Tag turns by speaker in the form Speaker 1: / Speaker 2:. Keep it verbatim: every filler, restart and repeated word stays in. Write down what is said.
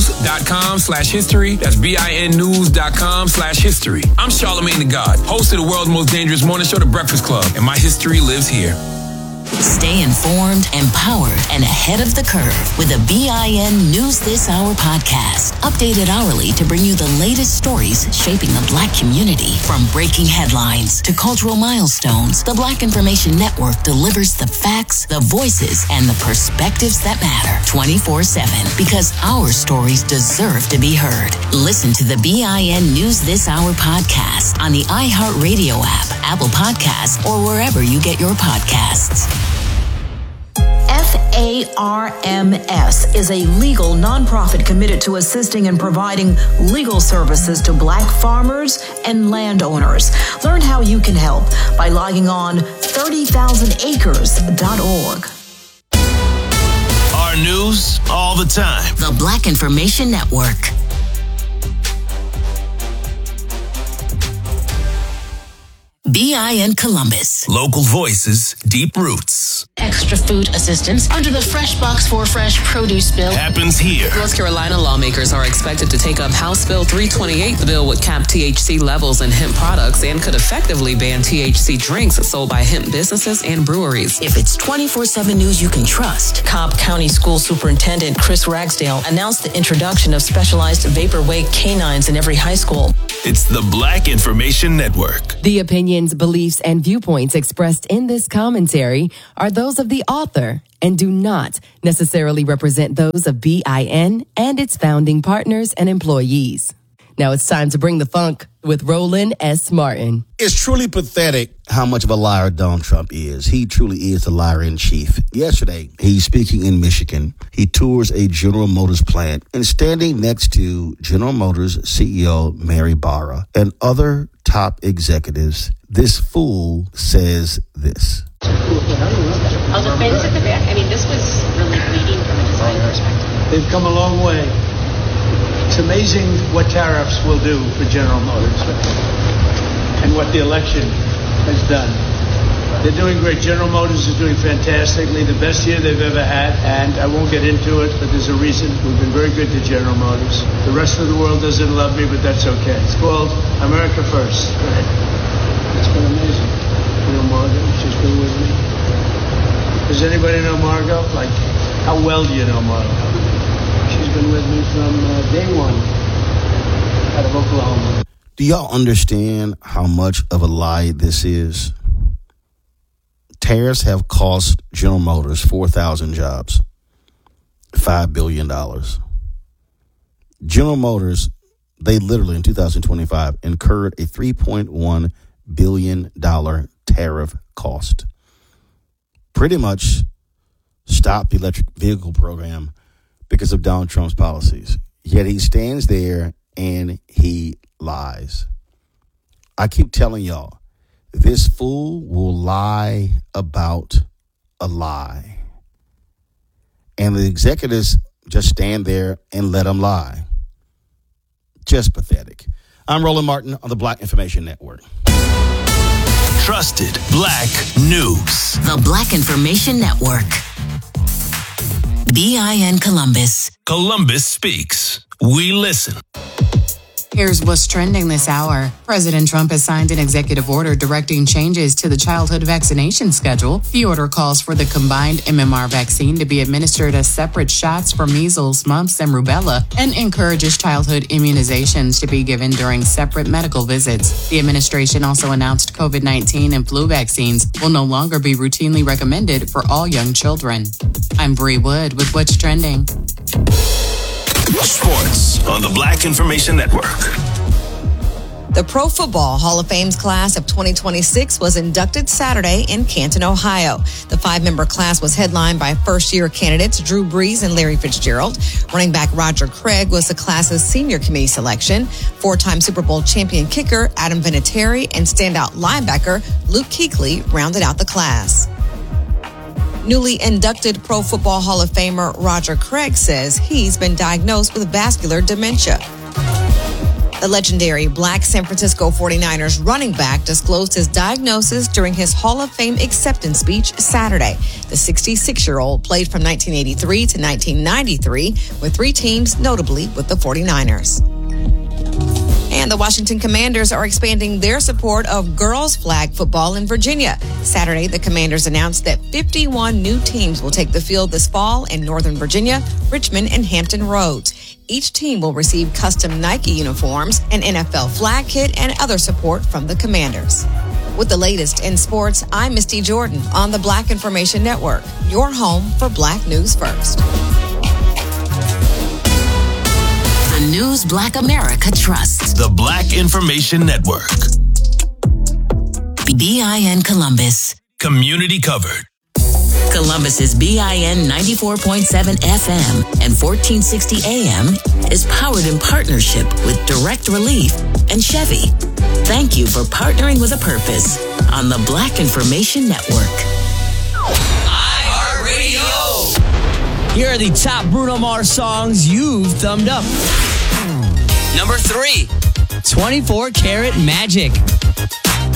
Speaker 1: news.com slash history. That's B-I-N news.com slash history. I'm Charlamagne the God, host of the world's most dangerous morning show, The Breakfast Club, and my history lives here.
Speaker 2: Stay informed, empowered, and ahead of the curve with a B I N News This Hour podcast. Updated hourly to bring you the latest stories shaping the Black community. From breaking headlines to cultural milestones, the Black Information Network delivers the facts, the voices, and the perspectives that matter twenty-four seven, because our stories deserve to be heard. Listen to the B I N News This Hour podcast on the iHeartRadio app, Apple Podcasts, or wherever you get your podcasts.
Speaker 3: F A R M S is a legal nonprofit committed to assisting and providing legal services to Black farmers and landowners. Learn how you can help by logging on thirty thousand acres dot org.
Speaker 4: Our news all the time.
Speaker 2: The Black Information Network. B I N Columbus.
Speaker 4: Local voices, deep roots.
Speaker 5: Extra food assistance under the Fresh Box for Fresh Produce bill
Speaker 4: happens here.
Speaker 6: North Carolina lawmakers are expected to take up House Bill three twenty-eight. The bill would cap T H C levels in hemp products and could effectively ban T H C drinks sold by hemp businesses and breweries.
Speaker 2: If it's twenty-four seven news you can trust.
Speaker 7: Cobb County School Superintendent Chris Ragsdale announced the introduction of specialized vapor wake canines in every high school.
Speaker 4: It's the Black Information Network.
Speaker 8: The opinions, beliefs, and viewpoints expressed in this commentary are those of the author and do not necessarily represent those of B I N and its founding partners and employees. Now it's time to bring the funk with Roland S. Martin.
Speaker 9: It's truly pathetic how much of a liar Donald Trump is. He truly is the liar in chief. Yesterday, he's speaking in Michigan. He tours a General Motors plant and standing next to General Motors C E O Mary Barra and other top executives, this fool says this.
Speaker 10: Oh, the fence at the back. I mean, this was really bleeding from a design perspective.
Speaker 11: They've come a long way. It's amazing what tariffs will do for General Motors and what the election has done. They're doing great. General Motors is doing fantastically, the best year they've ever had, and I won't get into it, but there's a reason. We've been very good to General Motors. The rest of the world doesn't love me, but that's okay. It's called America First. Go ahead. It's been amazing. You know Margot? She's been with me. Does anybody know Margot? Like, how well do you know Margot? She's been with me from uh, day one out of Oklahoma.
Speaker 9: Do y'all understand how much of a lie this is? Tariffs have cost General Motors four thousand jobs, five billion dollars. General Motors, they literally in two thousand twenty-five incurred a three point one billion dollars tariff cost. Pretty much stopped the electric vehicle program because of Donald Trump's policies. Yet he stands there and he lies. I keep telling y'all, this fool will lie about a lie. And the executives just stand there and let him lie. Just pathetic. I'm Roland Martin on the Black Information Network.
Speaker 4: Trusted Black News.
Speaker 2: The Black Information Network. B I N Columbus.
Speaker 4: Columbus speaks. We listen.
Speaker 12: Here's what's trending this hour. President Trump has signed an executive order directing changes to the childhood vaccination schedule. The order calls for the combined M M R vaccine to be administered as separate shots for measles, mumps, and rubella, and encourages childhood immunizations to be given during separate medical visits. The administration also announced COVID nineteen and flu vaccines will no longer be routinely recommended for all young children. I'm Bree Wood with What's Trending.
Speaker 4: Sports on the Black Information Network.
Speaker 13: The Pro Football Hall of Fame's class of twenty twenty-six was inducted Saturday in Canton, Ohio. The five-member class was headlined by first-year candidates Drew Brees and Larry Fitzgerald. Running back Roger Craig was the class's senior committee selection. Four-time Super Bowl champion kicker Adam Vinatieri and standout linebacker Luke Kuechly rounded out the class. Newly inducted Pro Football Hall of Famer Roger Craig says he's been diagnosed with vascular dementia. The legendary Black San Francisco forty-niners running back disclosed his diagnosis during his Hall of Fame acceptance speech Saturday. The sixty-six-year-old played from nineteen eighty-three to nineteen ninety-three with three teams, notably with the forty-niners. And the Washington Commanders are expanding their support of girls flag football in Virginia. Saturday, the Commanders announced that fifty-one new teams will take the field this fall in Northern Virginia, Richmond, and Hampton Roads. Each team will receive custom Nike uniforms, an N F L flag kit, and other support from the Commanders. With the latest in sports, I'm Misty Jordan on the Black Information Network, your home for Black News First.
Speaker 2: The news Black America trusts.
Speaker 4: The Black Information Network.
Speaker 2: B I N Columbus.
Speaker 4: Community covered.
Speaker 2: Columbus's B I N ninety-four point seven F M and fourteen sixty A M is powered in partnership with Direct Relief and Chevy. Thank you for partnering with a purpose on the Black Information Network.
Speaker 14: iHeartRadio. Here are the top Bruno Mars songs you've thumbed up. Number three, twenty-four Karat Magic.